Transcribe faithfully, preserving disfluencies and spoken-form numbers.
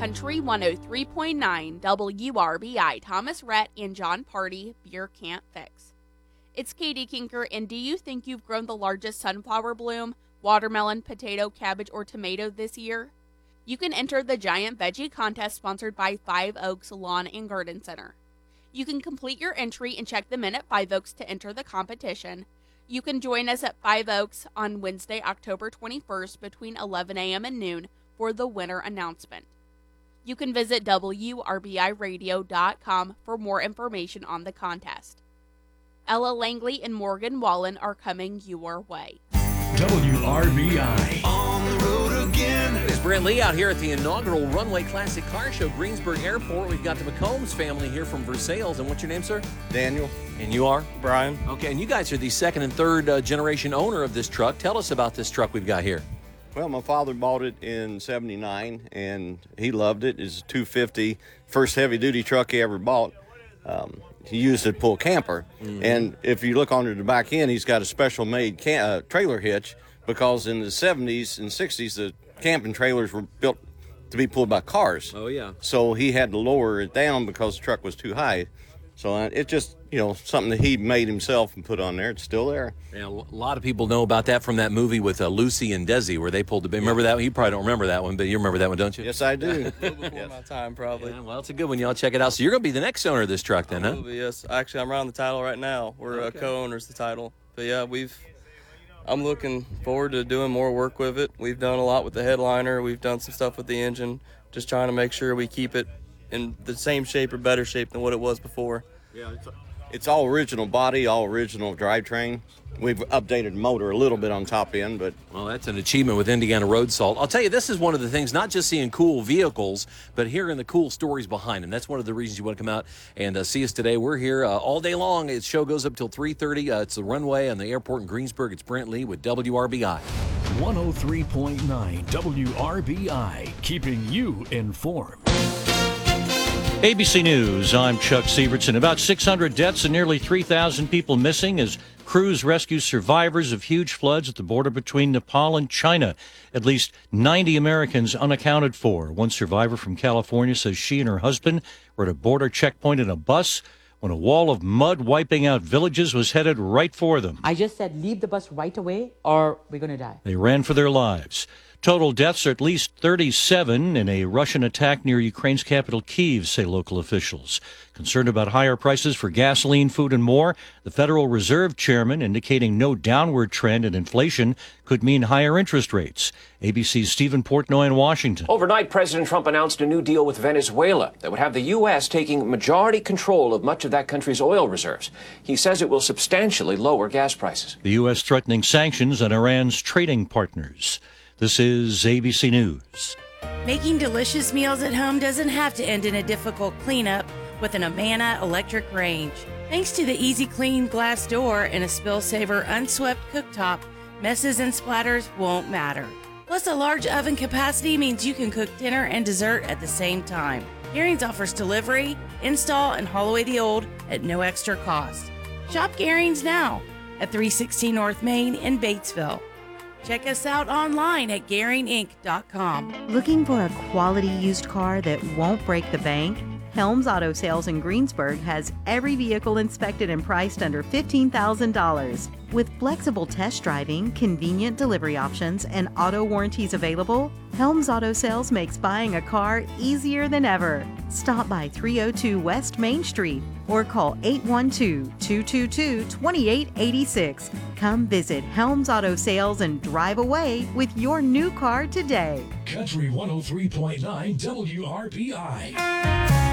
Country one oh three point nine W R B I, Thomas Rhett and John Party, Beer Can't Fix. It's Katie Kinker, and do you think you've grown the largest sunflower bloom, watermelon, potato, cabbage, or tomato this year? You can enter the Giant Veggie Contest sponsored by Five Oaks Lawn and Garden Center. You can complete your entry and check them in at Five Oaks to enter the competition. You can join us at Five Oaks on Wednesday, October twenty-first between eleven a.m. and noon for the winner announcement. You can visit W R B I radio dot com for more information on the contest. Ella Langley and Morgan Wallen are coming your way. W R B I. On the road again. It's Brent Lee out here at the inaugural Runway Classic Car Show, Greensburg Airport. We've got the McCombs family here from Versailles. And what's your name, sir? Daniel. And you are? Brian. Okay, and you guys are the second and third uh, generation owner of this truck. Tell us about this truck we've got here. Well, my father bought it in seventy-nine, and he loved it. It's a two fifty, first heavy-duty truck he ever bought. Um, he used it to pull camper. Mm-hmm. And if you look under the back end, he's got a special-made cam- uh, trailer hitch, because in the seventies and sixties, the camping trailers were built to be pulled by cars. Oh, yeah. So he had to lower it down because the truck was too high. So uh, it's just, you know, something that he made himself and put on there. It's still there. Yeah, a lot of people know about that from that movie with uh, Lucy and Desi, where they pulled the. Remember that one? You probably don't remember that one, but you remember that one, don't you? Yes, I do. A little before Yes. my time, probably. Yeah, well, it's a good one. Y'all check it out. So you're going to be the next owner of this truck then, huh? Probably, yes. Actually, I'm around the title right now. We're Okay. uh, co-owners of the title. But yeah, we've. I'm looking forward to doing more work with it. We've done a lot with the headliner. We've done some stuff with the engine. Just trying to make sure we keep it in the same shape or better shape than what it was before. Yeah, it's, it's all original body, all original drivetrain. We've updated the motor a little bit on top end, but Well, that's an achievement with Indiana Road Salt. I'll tell you, this is one of the things, not just seeing cool vehicles, but hearing the cool stories behind them. That's one of the reasons you want to come out and uh, see us today. We're here uh, all day long. The show goes up till three thirty. Uh, it's the runway on the airport in Greensburg. It's Brent Lee with W R B I. one oh three point nine W R B I, keeping you informed. A B C News, I'm Chuck Sievertson. About six hundred deaths and nearly three thousand people missing as crews rescue survivors of huge floods at the border between Nepal and China. At least ninety Americans unaccounted for. One survivor from California says she and her husband were at a border checkpoint in a bus when a wall of mud wiping out villages was headed right for them. I just said, leave the bus right away or we're going to die. They ran for their lives. Total deaths are at least thirty-seven in a Russian attack near Ukraine's capital, Kyiv, say local officials. Concerned about higher prices for gasoline, food, and more, the Federal Reserve chairman indicating no downward trend in inflation could mean higher interest rates. A B C's Stephen Portnoy in Washington. Overnight, President Trump announced a new deal with Venezuela that would have the U S taking majority control of much of that country's oil reserves. He says it will substantially lower gas prices. The U S threatening sanctions on Iran's trading partners. This is A B C News. Making delicious meals at home doesn't have to end in a difficult cleanup with an Amana electric range. Thanks to the easy clean glass door and a spill saver unswept cooktop, messes and splatters won't matter. Plus, a large oven capacity means you can cook dinner and dessert at the same time. Garings offers delivery, install, and haul away the old at no extra cost. Shop Garings now at three sixteen North Main in Batesville. Check us out online at Garing Inc dot com. Looking for a quality used car that won't break the bank? Helms Auto Sales in Greensburg has every vehicle inspected and priced under fifteen thousand dollars. With flexible test driving, convenient delivery options, and auto warranties available, Helms Auto Sales makes buying a car easier than ever. Stop by three oh two West Main Street or call eight one two, two two two, two eight eight six. Come visit Helms Auto Sales and drive away with your new car today. Country one oh three point nine W R B I.